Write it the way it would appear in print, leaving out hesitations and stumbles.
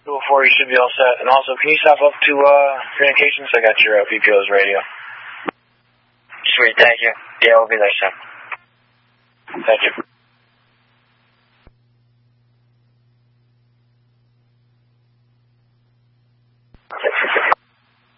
204, you should be all set. And also, can you stop up to communications? I got your VPO's radio. Sweet, thank you. Yeah, we'll be there soon. Thank you.